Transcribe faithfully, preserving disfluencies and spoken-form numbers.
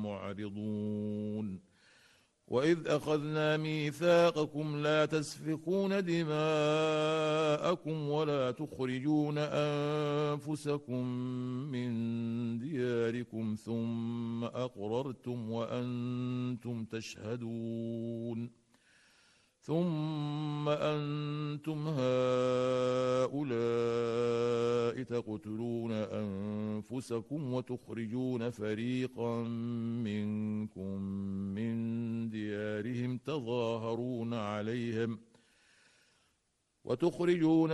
معرضون وإذ أخذنا ميثاقكم لا تسفكون دماءكم ولا تخرجون أنفسكم من دياركم ثم أقررتم وأنتم تشهدون ثم أنتم هؤلاء تقتلون أنفسكم وتخرجون فريقا منكم من ديارهم تظاهرون عليهم وتخرجون